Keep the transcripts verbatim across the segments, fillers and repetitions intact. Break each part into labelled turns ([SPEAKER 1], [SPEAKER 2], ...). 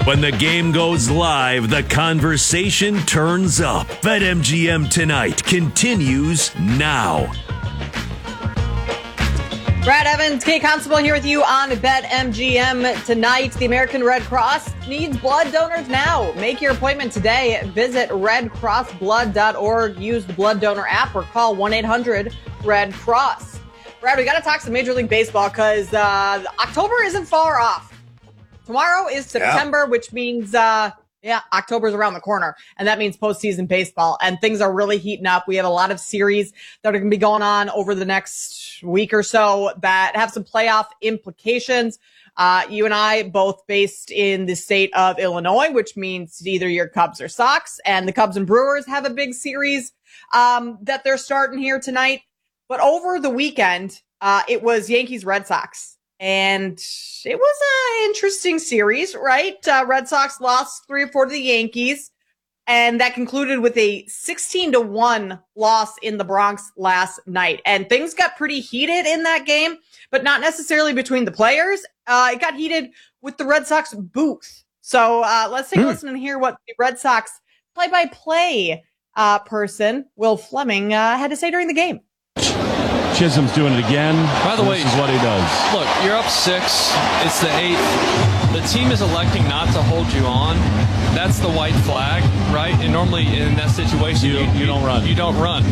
[SPEAKER 1] When the game goes live, the conversation turns up. BetMGM Tonight continues now.
[SPEAKER 2] Brad Evans, Kate Constable here with you on BetMGM Tonight. The American Red Cross needs blood donors now. Make your appointment today. Visit red cross blood dot org. Use the blood donor app or call one eight hundred red cross. Brad, we got to talk some Major League Baseball because uh, October isn't far off. Tomorrow is September, yeah. which means, uh, yeah, October's around the corner. And that means postseason baseball. And things are really heating up. We have a lot of series that are going to be going on over the next week or so that have some playoff implications. Uh, you and I both based in the state of Illinois, which means either your Cubs or Sox. And the Cubs and Brewers have a big series um, that they're starting here tonight. But over the weekend, uh, it was Yankees Red Sox. And it was an interesting series, right? Uh, Red Sox lost three or four to the Yankees. And that concluded with a sixteen to one loss in the Bronx last night. And things got pretty heated in that game, but not necessarily between the players. Uh, it got heated with the Red Sox booth. So uh, let's take mm. a listen and hear what the Red Sox play-by-play uh, person, Will Fleming, uh, had to say during the game.
[SPEAKER 3] Chisholm's doing it again.
[SPEAKER 4] By the way,
[SPEAKER 3] this is what he does.
[SPEAKER 4] Look, you're up six. It's the eighth. The team is electing not to hold you on. That's the white flag, right? And normally in that situation,
[SPEAKER 3] you,
[SPEAKER 4] you,
[SPEAKER 3] you don't run.
[SPEAKER 4] You don't run.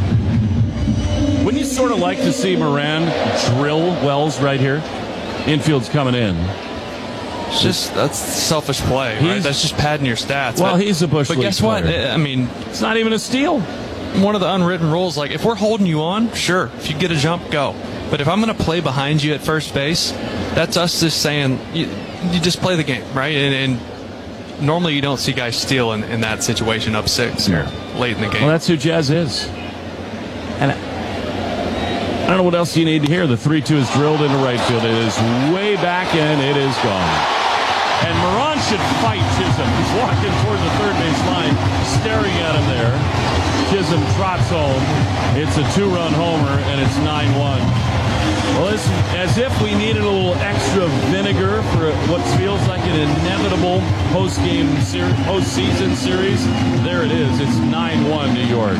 [SPEAKER 3] Wouldn't you sort of like to see Moran drill Wells right here? Infield's coming in.
[SPEAKER 4] It's just that's selfish play, right?
[SPEAKER 3] He's,
[SPEAKER 4] that's just padding your stats.
[SPEAKER 3] Well,
[SPEAKER 4] but,
[SPEAKER 3] he's a Bush
[SPEAKER 4] But
[SPEAKER 3] League
[SPEAKER 4] guess what?
[SPEAKER 3] player.
[SPEAKER 4] I mean,
[SPEAKER 3] it's not even a steal.
[SPEAKER 4] One of the unwritten rules, like if we're holding you on, sure, if you get a jump, go. But if I'm going to play behind you at first base, that's us just saying you, you just play the game, right? And, and normally you don't see guys steal in, in that situation up six here late in the game.
[SPEAKER 3] Well, that's who Jazz is. And I, I don't know what else you need to hear. The three two is drilled into right field. It is way back and it is gone. And Moran should fight Chisholm. He's walking toward the third base line, staring at him there. Chisholm trots home. It's a two-run homer, and it's nine one. Well, it's as if we needed a little extra vinegar for what feels like an inevitable post-game ser- postseason series. There it is. It's nine one New York.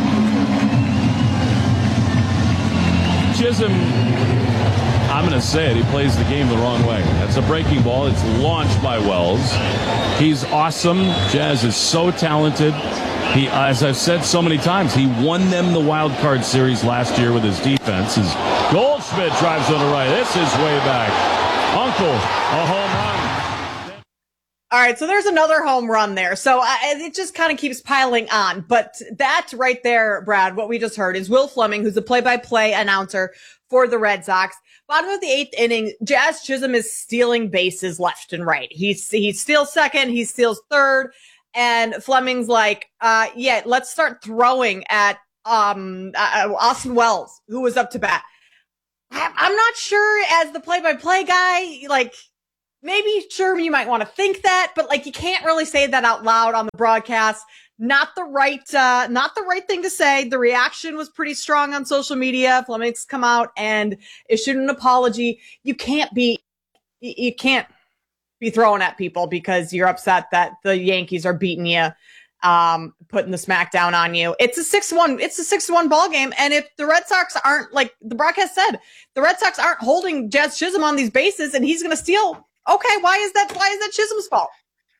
[SPEAKER 3] Chisholm, I'm going to say it, he plays the game the wrong way. That's a breaking ball. It's launched by Wells. He's awesome. Jazz is so talented. He, as I've said so many times, he won them the wild card series last year with his defense. His Goldschmidt drives on the right. This is way back. Uncle, a home run.
[SPEAKER 2] All right, so there's another home run there. So uh, it just kind of keeps piling on. But that right there, Brad, what we just heard is Will Fleming, who's the play-by-play announcer for the Red Sox. Bottom of the eighth inning, Jazz Chisholm is stealing bases left and right. He's, he steals second, he steals third. And Fleming's like, uh, yeah, let's start throwing at, um, uh, Austin Wells, who was up to bat. I, I'm not sure as the play-by-play guy, like, maybe sure you might want to think that, but like, you can't really say that out loud on the broadcast. Not the right, uh, not the right thing to say. The reaction was pretty strong on social media. Fleming's come out and issued an apology. You can't be, you can't be throwing at people because you're upset that the Yankees are beating you, um, putting the smack down on you. It's a six one, it's a six one ball game. And if the Red Sox aren't, like the broadcast said, the Red Sox aren't holding Jazz Chisholm on these bases and he's going to steal. Okay. Why is that, why is that Chisholm's fault?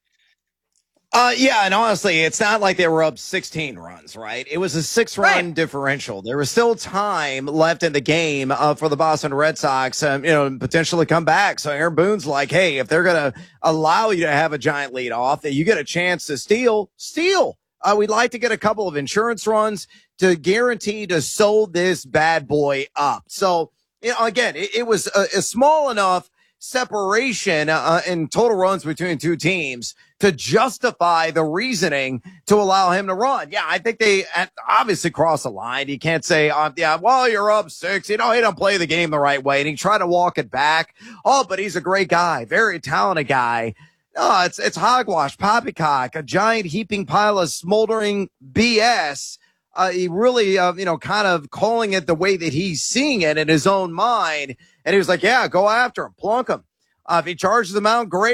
[SPEAKER 5] Uh, yeah, and honestly, it's not like they were up sixteen runs, right? It was a six-run right. differential. There was still time left in the game uh, for the Boston Red Sox, um, you know, potentially come back. So Aaron Boone's like, hey, if they're going to allow you to have a giant lead off, that you get a chance to steal, steal. Uh, we'd like to get a couple of insurance runs to guarantee to sew this bad boy up. So, you know, again, it, it was a, a small enough separation uh, in total runs between two teams to justify the reasoning to allow him to run. Yeah, I think they obviously crossed the line. You can't say, uh, yeah, well, you're up six. You know, he don't play the game the right way. And he tried to walk it back. Oh, but he's a great guy, very talented guy. No, it's it's hogwash, poppycock, a giant heaping pile of smoldering B S. Uh, he really, uh, you know, kind of calling it the way that he's seeing it in his own mind. And he was like, yeah, go after him, plunk him. Uh, if he charges them out, great.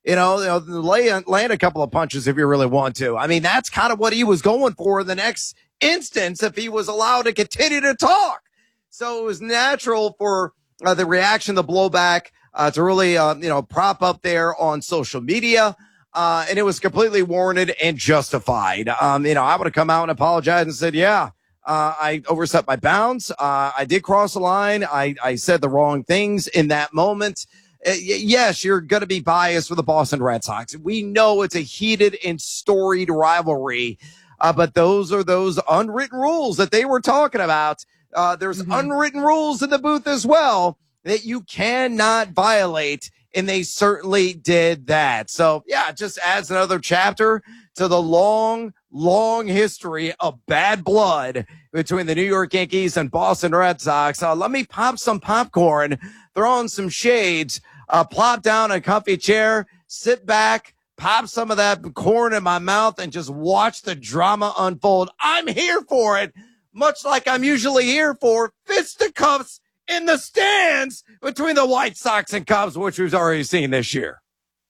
[SPEAKER 5] You know, you know lay, land a couple of punches if you really want to. I mean, that's kind of what he was going for in the next instance if he was allowed to continue to talk. So it was natural for uh, the reaction, the blowback, uh, to really, uh, you know, prop up there on social media. Uh, and it was completely warranted and justified. Um, you know, I would have come out and apologized and said, yeah, uh, I overstepped my bounds. Uh, I did cross the line. I, I said the wrong things in that moment. Uh, yes, you're going to be biased for the Boston Red Sox. We know it's a heated and storied rivalry, uh, but those are those unwritten rules that they were talking about. Uh, there's mm-hmm. unwritten rules in the booth as well that you cannot violate, and they certainly did that. So, yeah, it just adds another chapter to the long, long history of bad blood between the New York Yankees and Boston Red Sox. Uh, let me pop some popcorn, throw on some shades, uh, plop down a comfy chair, sit back, pop some of that corn in my mouth, and just watch the drama unfold. I'm here for it, much like I'm usually here for fisticuffs in the stands between the White Sox and Cubs, which we've already seen this year.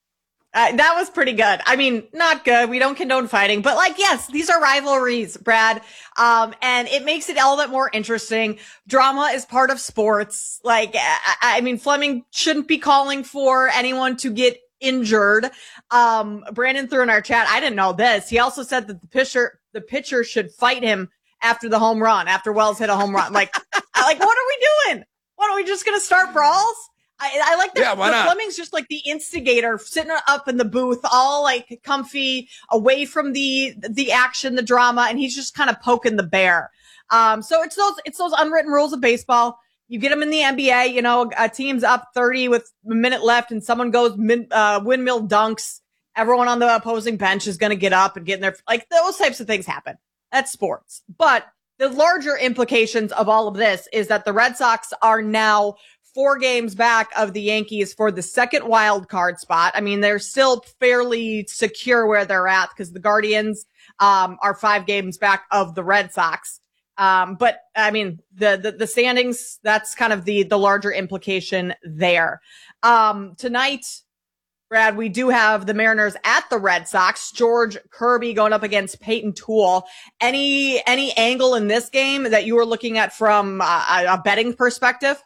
[SPEAKER 2] Uh, that was pretty good. I mean, not good. We don't condone fighting, but like, yes, these are rivalries, Brad. Um, and it makes it all that more interesting. Drama is part of sports. Like, I, I mean, Fleming shouldn't be calling for anyone to get injured. Um, Brandon threw in our chat, I didn't know this. He also said that the pitcher, the pitcher should fight him after the home run, after Wells hit a home run. Like, like, what are we doing? What, are we just going to start brawls? I, I like that.
[SPEAKER 5] Yeah, why not?
[SPEAKER 2] Fleming's just like the instigator, sitting up in the booth, all like comfy, away from the the action, the drama, and he's just kind of poking the bear. Um, so it's those it's those unwritten rules of baseball. You get them in the N B A. You know, a team's up thirty with a minute left, and someone goes min, uh, windmill dunks. Everyone on the opposing bench is going to get up and get in there. Like, those types of things happen. That's sports. But the larger implications of all of this is that the Red Sox are now four games back of the Yankees for the second wild card spot. I mean, they're still fairly secure where they're at because the Guardians um, are five games back of the Red Sox. Um, but I mean, the, the, the standings, that's kind of the, the larger implication there. Um, tonight, Brad, we do have the Mariners at the Red Sox. George Kirby going up against Peyton Toole. Any, any angle in this game that you were looking at from a, a betting perspective?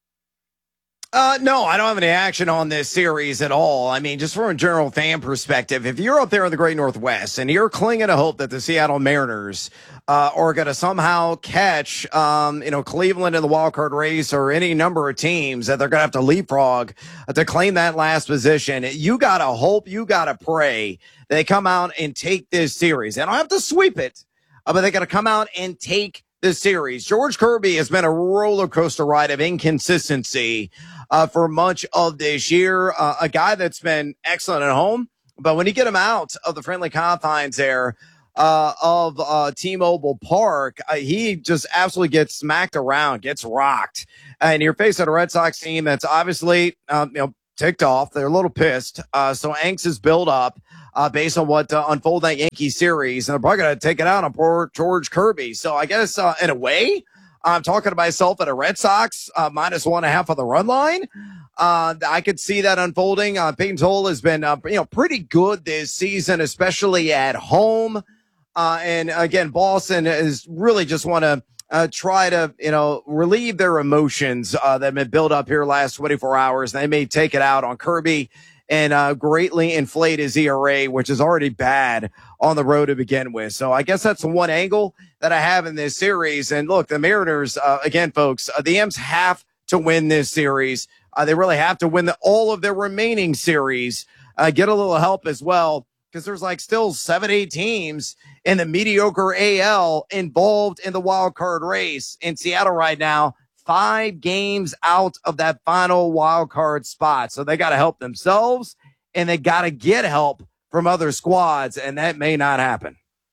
[SPEAKER 5] Uh, no, I don't have any action on this series at all. I mean, just from a general fan perspective, if you're up there in the Great Northwest and you're clinging to hope that the Seattle Mariners uh, are going to somehow catch, um, you know, Cleveland in the wild card race or any number of teams that they're going to have to leapfrog to claim that last position, you got to hope, you got to pray they come out and take this series. They don't have to sweep it, uh, but they got to come out and take this series. George Kirby has been a roller coaster ride of inconsistency uh, for much of this year. Uh, a guy that's been excellent at home, but when you get him out of the friendly confines there uh, of uh, T-Mobile Park, uh, he just absolutely gets smacked around, gets rocked. And you're facing a Red Sox team that's obviously, um, you know, ticked off. They're a little pissed. Uh, so angst is built up. Uh, based on what uh, unfold that Yankee series, and they're probably going to take it out on poor George Kirby. So I guess uh, in a way, I'm talking to myself at a Red Sox uh, minus one and a half on the run line. Uh, I could see that unfolding. Uh, Peyton Toole has been uh, you know pretty good this season, especially at home. Uh, and again, Boston is really just want to uh, try to you know relieve their emotions uh, that have been built up here last twenty-four hours. They may take it out on Kirby and uh, greatly inflate his E R A, which is already bad on the road to begin with. So I guess that's one angle that I have in this series. And look, the Mariners, uh, again, folks, uh, the M's have to win this series. Uh, they really have to win the, all of their remaining series, uh, get a little help as well, because there's like still seven, eight teams in the mediocre A L involved in the wild card race in Seattle right now. Five games out of that final wild card spot. So they got to help themselves and they got to get help from other squads. And that may not happen.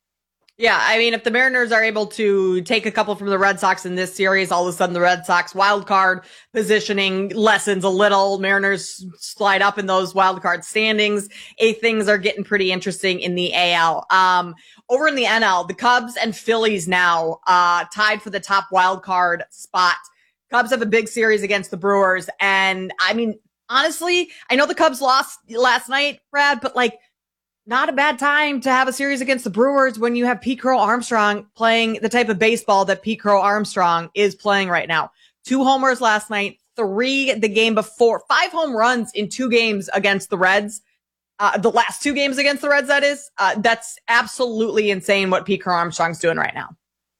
[SPEAKER 2] Yeah. I mean, if the Mariners are able to take a couple from the Red Sox in this series, all of a sudden the Red Sox wild card positioning lessens a little. Mariners slide up in those wild card standings. A things are getting pretty interesting in the A L. Um, over in the N L, the Cubs and Phillies now, uh, tied for the top wild card spot. Cubs have a big series against the Brewers. And I mean, honestly, I know the Cubs lost last night, Brad, but like, not a bad time to have a series against the Brewers when you have Pete Crow Armstrong playing the type of baseball that Pete Crow Armstrong is playing right now. Two homers last night, three the game before, five home runs in two games against the Reds. Uh, the last two games against the Reds, that is. Uh, that's absolutely insane what Pete Crow Armstrong's doing right now.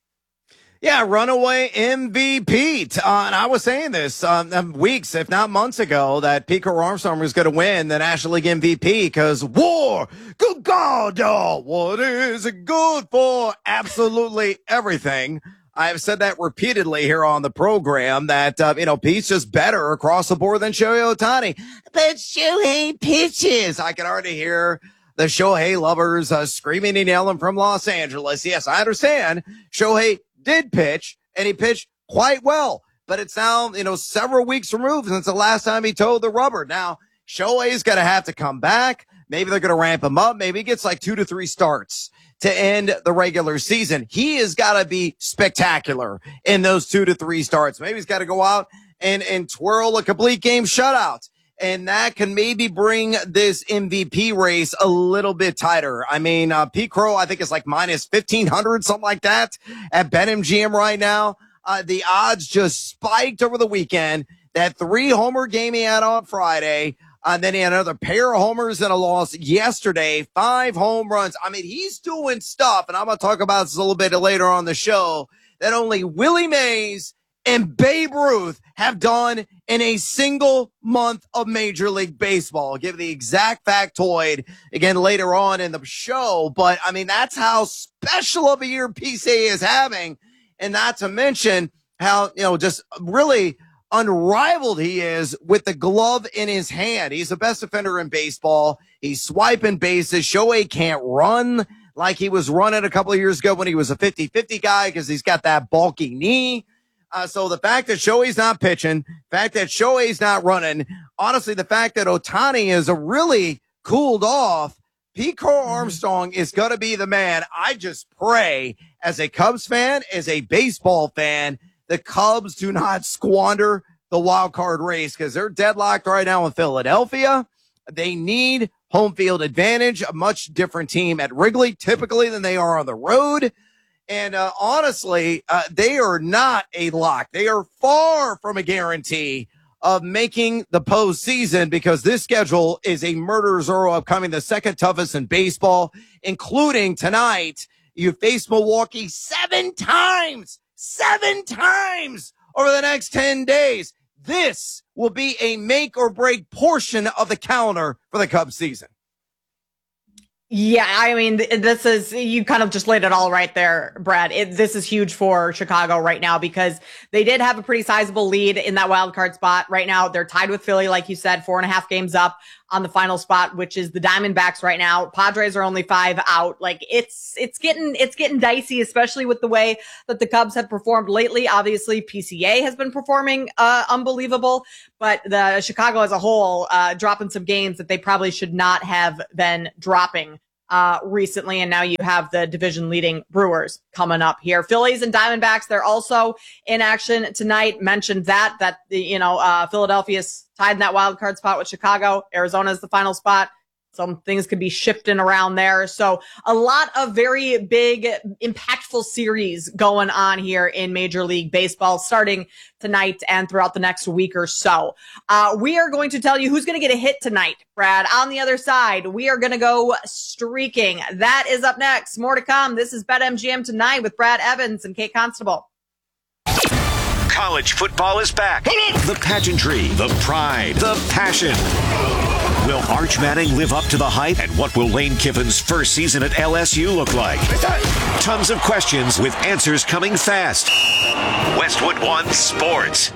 [SPEAKER 5] Yeah, runaway M V P. Uh, and I was saying this um, weeks, if not months ago, that Pete Crow Armstrong was going to win the National League M V P because war, good God, oh, what is it good for? Absolutely everything. I've said that repeatedly here on the program that, uh, you know, Pete's just better across the board than Shohei Ohtani. But Shohei pitches. I can already hear the Shohei lovers uh, screaming and yelling from Los Angeles. Yes, I understand. Shohei did pitch, and he pitched quite well. But it's now, you know, several weeks removed since the last time he towed the rubber. Now, Shohei's going to have to come back. Maybe they're going to ramp him up. Maybe he gets like two to three starts to end the regular season. He has got to be spectacular in those two to three starts. Maybe he's got to go out and, and twirl a complete game shutout. And that can maybe bring this M V P race a little bit tighter. I mean, uh, Pete Crow, I think is like minus fifteen hundred, something like that at BetMGM right now. Uh, the odds just spiked over the weekend. That three homer game he had on Friday. Uh, then he had another pair of homers and a loss yesterday. Five home runs. I mean, he's doing stuff, and I'm going to talk about this a little bit later on the show, that only Willie Mays and Babe Ruth have done in a single month of Major League Baseball. I'll give the exact factoid again later on in the show. But, I mean, that's how special of a year P C A is having. And not to mention how, you know, just really unrivaled he is with the glove in his hand. He's the best defender in baseball. He's swiping bases. Shohei can't run like he was running a couple of years ago when he was a fifty-fifty guy because he's got that bulky knee. Uh, so the fact that Shohei's not pitching, fact that Shohei's not running, honestly, the fact that Ohtani is a really cooled off, Pete Crow Armstrong is going to be the man. I just pray as a Cubs fan, as a baseball fan, the Cubs do not squander the wild card race because they're deadlocked right now in Philadelphia. They need home field advantage, a much different team at Wrigley typically than they are on the road. And uh, honestly, uh, they are not a lock. They are far from a guarantee of making the postseason because this schedule is a murderer's row upcoming, the second toughest in baseball, including tonight. You face Milwaukee seven times, seven times over the next ten days. This will be a make or break portion of the calendar for the Cubs season.
[SPEAKER 2] Yeah, I mean, this is, you kind of just laid it all right there, Brad. It, this is huge for Chicago right now because they did have a pretty sizable lead in that wild card spot. Right now, they're tied with Philly, like you said, four and a half games up on the final spot, which is the Diamondbacks right now. Padres are only five out. Like it's, it's getting, it's getting dicey, especially with the way that the Cubs have performed lately. Obviously, P C A has been performing, uh, unbelievable, but the Chicago as a whole, uh, dropping some games that they probably should not have been dropping uh recently, and now you have the division leading Brewers coming up here. Phillies and Diamondbacks, they're also in action tonight. Mentioned that that the you know uh Philadelphia's tied in that wild card spot with Chicago. Arizona is the final spot. Some things could be shifting around there. So a lot of very big, impactful series going on here in Major League Baseball starting tonight and throughout the next week or so. Uh, we are going to tell you who's going to get a hit tonight, Brad. On the other side, we are going to go streaking. That is up next. More to come. This is BetMGM Tonight with Brad Evans and Kate Constable.
[SPEAKER 1] College football is back. The pageantry, the pride, the passion. Will Arch Manning live up to the hype? And what will Lane Kiffin's first season at L S U look like? Tons of questions with answers coming fast. Westwood One Sports.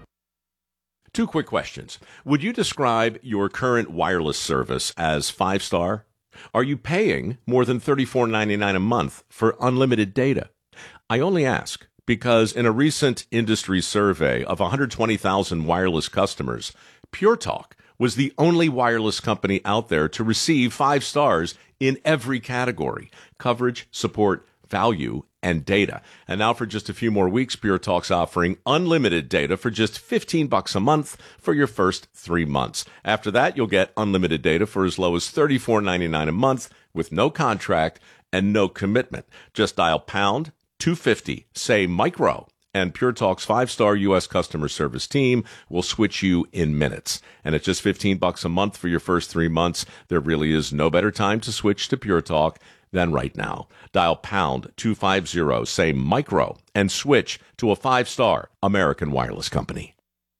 [SPEAKER 6] Two quick questions. Would you describe your current wireless service as five-star? Are you paying more than thirty-four ninety-nine a month for unlimited data? I only ask because in a recent industry survey of one hundred twenty thousand wireless customers, Pure Talk was the only wireless company out there to receive five stars in every category: coverage, support, value, and data. And now for just a few more weeks, Pure Talk's offering unlimited data for just fifteen bucks a month for your first three months. After that, you'll get unlimited data for as low as thirty-four ninety-nine a month with no contract and no commitment. Just dial pound two fifty, say micro, and Pure Talk's five-star U S customer service team will switch you in minutes. And at just fifteen bucks a month for your first three months, there really is no better time to switch to Pure Talk than right now. Dial pound two fifty, say micro, and switch to a five-star American Wireless company.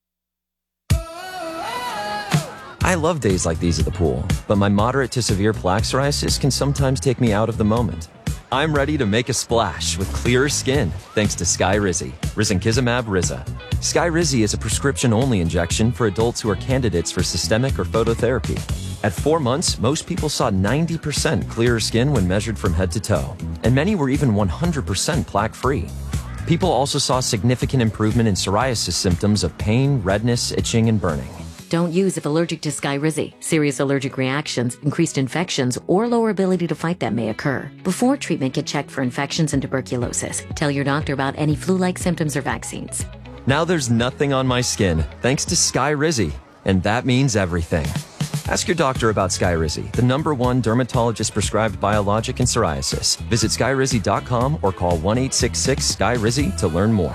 [SPEAKER 7] I love days like these at the pool, but my moderate to severe plaque psoriasis can sometimes take me out of the moment. I'm ready to make a splash with clearer skin thanks to Skyrizi, risankizumab Riza. Skyrizi is a prescription-only injection for adults who are candidates for systemic or phototherapy. At four months, most people saw ninety percent clearer skin when measured from head to toe, and many were even one hundred percent plaque-free. People also saw significant improvement in psoriasis symptoms of pain, redness, itching, and burning.
[SPEAKER 8] Don't use if allergic to Skyrizi. Serious allergic reactions, increased infections, or lower ability to fight them may occur. Before treatment, get checked for infections and tuberculosis. Tell your doctor about any flu-like symptoms or vaccines.
[SPEAKER 7] Now there's nothing on my skin thanks to Skyrizi, and that means everything. Ask your doctor about Skyrizi, the number one dermatologist-prescribed biologic in psoriasis. Visit skyrizi dot com or call one eight six six S K Y R I Z I to learn more.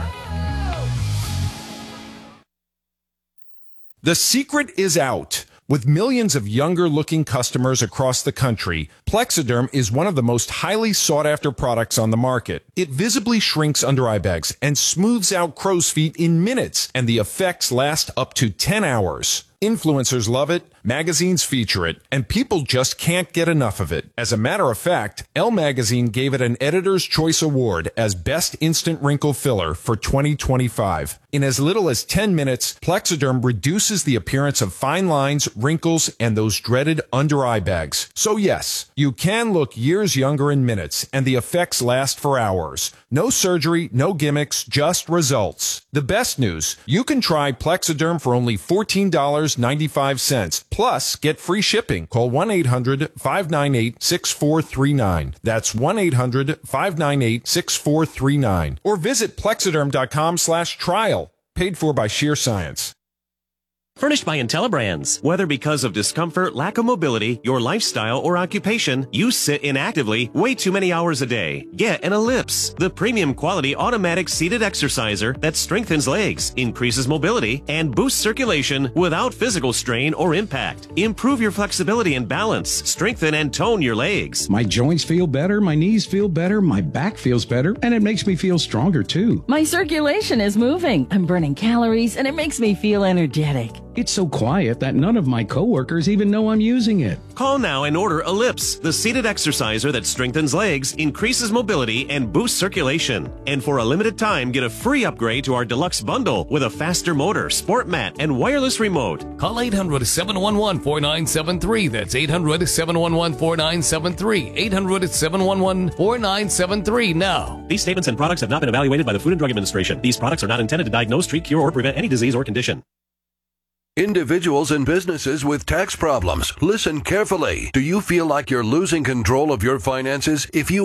[SPEAKER 9] The secret is out. With millions of younger-looking customers across the country, Plexiderm is one of the most highly sought-after products on the market. It visibly shrinks under-eye bags and smooths out crow's feet in minutes, and the effects last up to ten hours. Influencers love it, magazines feature it, and people just can't get enough of it. As a matter of fact, Elle Magazine gave it an Editor's Choice Award as Best Instant Wrinkle Filler for twenty twenty-five. In as little as ten minutes, Plexiderm reduces the appearance of fine lines, wrinkles, and those dreaded under-eye bags. So yes, you can look years younger in minutes, and the effects last for hours. No surgery, no gimmicks, just results. The best news, you can try Plexiderm for only fourteen dollars and ninety-five cents. Plus, get free shipping. Call one eight hundred five nine eight six four three nine. That's one eight hundred five nine eight six four three nine. Or visit plexiderm dot com slash trial. Paid for by Sheer Science.
[SPEAKER 10] Furnished by IntelliBrands. Whether because of discomfort, lack of mobility, your lifestyle, or occupation, you sit inactively way too many hours a day. Get an Ellipse, the premium quality automatic seated exerciser that strengthens legs, increases mobility, and boosts circulation without physical strain or impact. Improve your flexibility and balance, strengthen and tone your legs.
[SPEAKER 11] My joints feel better, my knees feel better, my back feels better, and it makes me feel stronger too.
[SPEAKER 12] My circulation is moving. I'm burning calories, and it makes me feel energetic.
[SPEAKER 11] It's so quiet that none of my coworkers even know I'm using it.
[SPEAKER 10] Call now and order Ellipse, the seated exerciser that strengthens legs, increases mobility, and boosts circulation. And for a limited time, get a free upgrade to our deluxe bundle with a faster motor, sport mat, and wireless remote.
[SPEAKER 13] Call eight hundred seven one one four nine seven three. That's eight hundred seven one one four nine seven three. eight hundred seven one one four nine seven three now.
[SPEAKER 10] These statements and products have not been evaluated by the Food and Drug Administration. These products are not intended to diagnose, treat, cure, or prevent any disease or condition.
[SPEAKER 14] Individuals and businesses with tax problems, listen carefully. Do you feel like you're losing control of your finances? If you